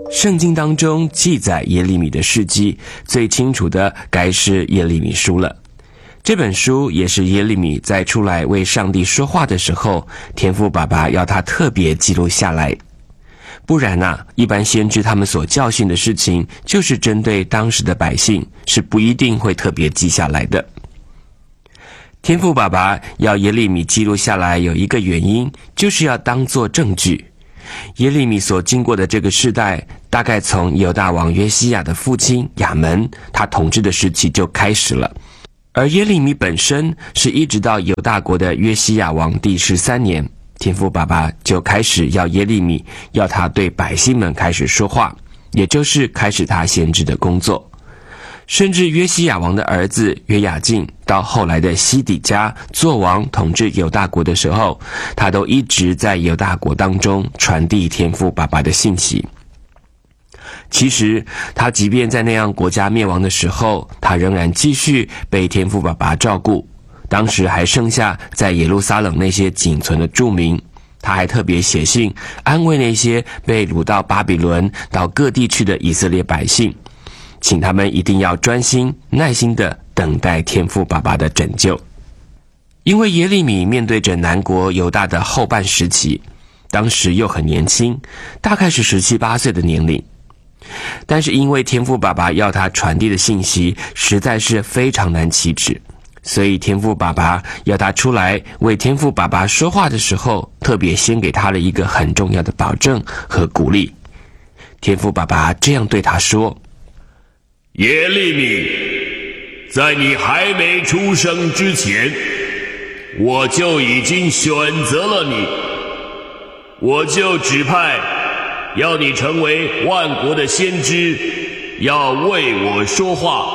圣经当中记载耶利米的事迹，最清楚的该是耶利米书了。这本书也是耶利米在出来为上帝说话的时候，天父爸爸要他特别记录下来。不然啊，一般先知他们所教训的事情，就是针对当时的百姓，是不一定会特别记下来的。天父爸爸要耶利米记录下来，有一个原因，就是要当作证据。耶利米所经过的这个世代，大概从犹大王约西亚的父亲亚门他统治的时期就开始了，而耶利米本身是一直到犹大国的约西亚王第13年，天父爸爸就开始要耶利米，要他对百姓们开始说话，也就是开始他先知的工作。甚至约西亚王的儿子约雅敬到后来的西底家做王统治犹大国的时候，他都一直在犹大国当中传递天父爸爸的信息。其实他即便在那样国家灭亡的时候，他仍然继续被天父爸爸照顾。当时还剩下在耶路撒冷那些仅存的住民，他还特别写信安慰那些被掳到巴比伦到各地去的以色列百姓，请他们一定要专心耐心地等待天父爸爸的拯救。因为耶利米面对着南国犹大的后半时期，当时又很年轻，大概是17、18岁的年龄，但是因为天父爸爸要他传递的信息实在是非常难启齿，所以天父爸爸要他出来为天父爸爸说话的时候，特别先给他了一个很重要的保证和鼓励。天父爸爸这样对他说： 耶利米，在你还没出生之前，我就已经选择了你，我就指派要你成为万国的先知，要为我说话。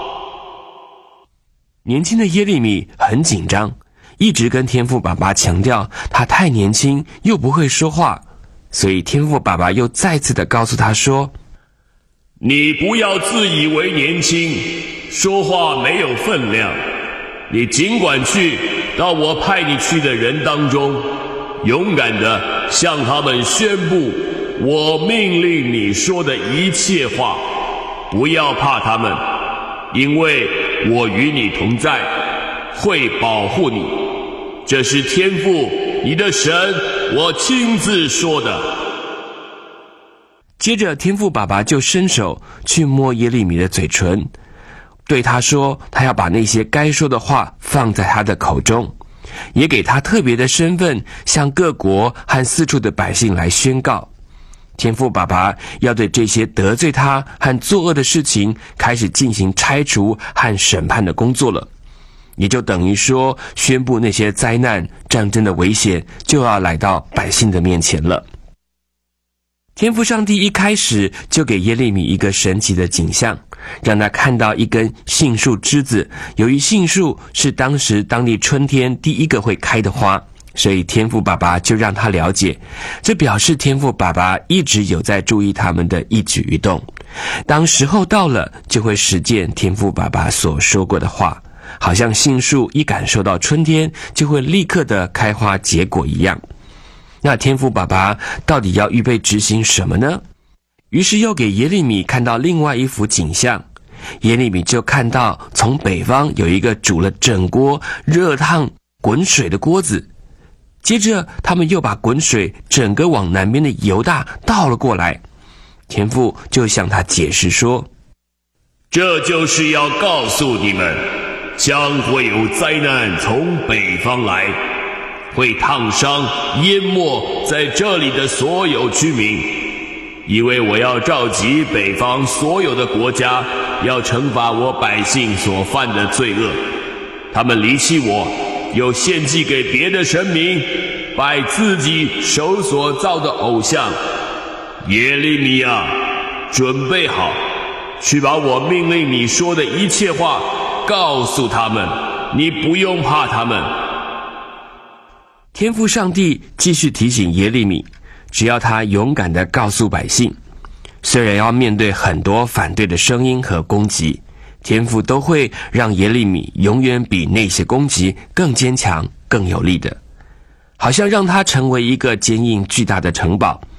年轻的耶利米很紧张，一直跟天父爸爸强调他太年轻又不会说话，所以天父爸爸又再次的告诉他说： 你不要自以为年轻，说话没有分量。你尽管去到我派你去的人当中，勇敢地向他们宣布我命令你说的一切话，不要怕他们，因为我与你同在，会保护你。这是天父你的神我亲自说的。 接着天父爸爸就伸手去摸耶利米的嘴唇，对他说他要把那些该说的话放在他的口中，也给他特别的身份，向各国和四处的百姓来宣告。天父爸爸要对这些得罪他和作恶的事情开始进行拆除和审判的工作了，也就等于说宣布那些灾难战争的危险就要来到百姓的面前了。天父上帝一开始就给耶利米一个神奇的景象，让他看到一根杏树枝子，由于杏树是当时当地春天第一个会开的花，所以天父爸爸就让他了解，这表示天父爸爸一直有在注意他们的一举一动，当时候到了就会实践天父爸爸所说过的话，好像杏树一感受到春天就会立刻的开花结果一样。那天父爸爸到底要预备执行什么呢？于是又给耶利米看到另外一幅景象，耶利米就看到从北方有一个煮了整锅热烫滚水的锅子，接着他们又把滚水整个往南边的犹大倒了过来。天父就向他解释说： 这就是要告诉你们，将会有灾难从北方来，会烫伤淹没在这里的所有居民，因为我要召集北方所有的国家，要惩罚我百姓所犯的罪恶。他们离弃我，又献祭给别的神明，拜自己手所造的偶像。耶利米啊，准备好，去把我命令你说的一切话告诉他们，你不用怕他们。 天父上帝继续提醒耶利米，只要他勇敢地告诉百姓，虽然要面对很多反对的声音和攻击，天父都会让耶利米永远比那些攻击更坚强更有力的，好像让他成为一个坚硬巨大的城堡，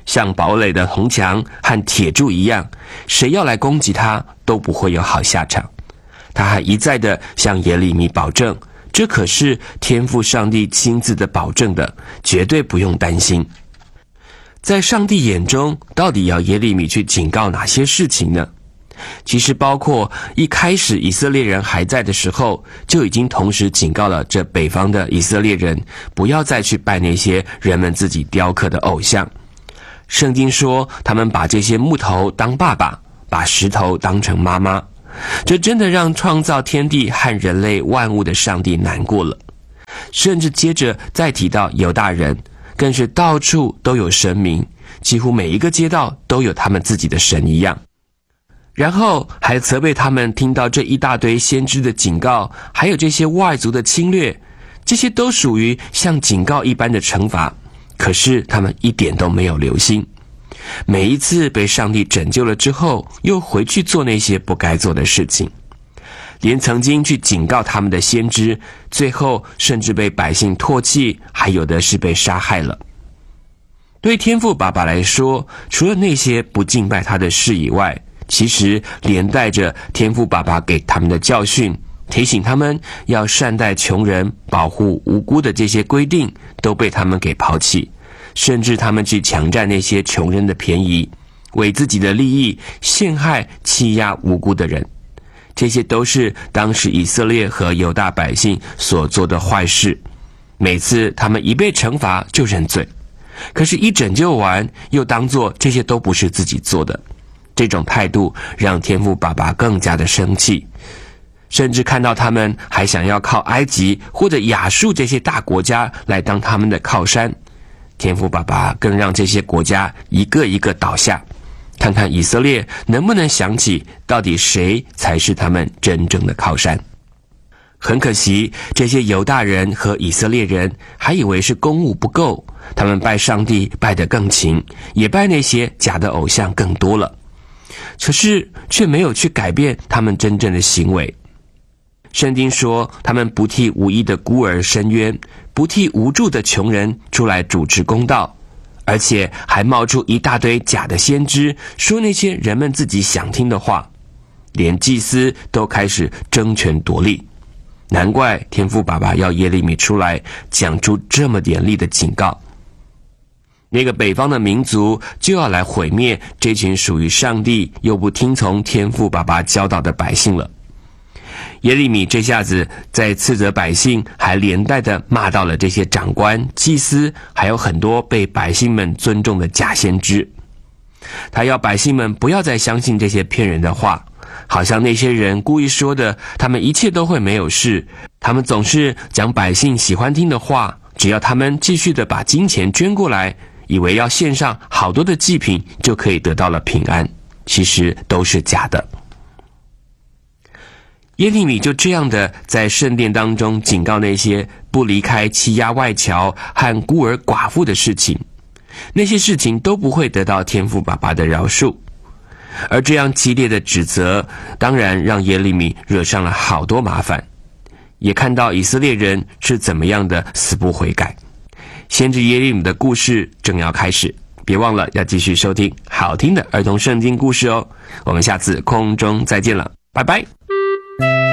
像堡垒的铜墙和铁柱一样，谁要来攻击他都不会有好下场。他还一再地向耶利米保证，这可是天父上帝亲自的保证的，绝对不用担心。在上帝眼中，到底要耶利米去警告哪些事情呢？其实包括一开始以色列人还在的时候，就已经同时警告了这北方的以色列人，不要再去拜那些人们自己雕刻的偶像。圣经说，他们把这些木头当爸爸，把石头当成妈妈，这真的让创造天地和人类万物的上帝难过了。甚至接着再提到犹大人，更是到处都有神明，几乎每一个街道都有他们自己的神一样。然后还责备他们听到这一大堆先知的警告，还有这些外族的侵略，这些都属于像警告一般的惩罚，可是他们一点都没有留心。每一次被上帝拯救了之后，又回去做那些不该做的事情。连曾经去警告他们的先知，最后甚至被百姓唾弃，还有的是被杀害了。对天父爸爸来说，除了那些不敬拜他的事以外，其实连带着天父爸爸给他们的教训，提醒他们要善待穷人、保护无辜的这些规定，都被他们给抛弃，甚至他们去抢占那些穷人的便宜，为自己的利益陷害、欺压无辜的人。这些都是当时以色列和犹大百姓所做的坏事。每次他们一被惩罚就认罪，可是一拯救完又当作这些都不是自己做的。这种态度让天父爸爸更加的生气，甚至看到他们还想要靠埃及或者亚述这些大国家来当他们的靠山，天父爸爸更让这些国家一个一个倒下，看看以色列能不能想起到底谁才是他们真正的靠山。很可惜，这些犹大人和以色列人还以为是公务不够，他们拜上帝拜得更勤，也拜那些假的偶像更多了，可是却没有去改变他们真正的行为。圣经说，他们不替无依的孤儿伸冤，不替无助的穷人出来主持公道，而且还冒出一大堆假的先知，说那些人们自己想听的话，连祭司都开始争权夺利。难怪天父爸爸要耶利米出来讲出这么严厉的警告。那个北方的民族就要来毁灭这群属于上帝又不听从天父爸爸教导的百姓了。耶利米这下子在斥责百姓，还连带的骂到了这些长官、祭司，还有很多被百姓们尊重的假先知。他要百姓们不要再相信这些骗人的话，好像那些人故意说的他们一切都会没有事，他们总是讲百姓喜欢听的话，只要他们继续的把金钱捐过来，以为要献上好多的祭品就可以得到了平安，其实都是假的。耶利米就这样的在圣殿当中警告那些不离开欺压外侨和孤儿寡妇的事情，那些事情都不会得到天父爸爸的饶恕。而这样激烈的指责，当然让耶利米惹上了好多麻烦，也看到以色列人是怎么样的死不悔改。先知耶利米的故事正要开始，别忘了要继续收听好听的儿童圣经故事哦。我们下次空中再见了，拜拜。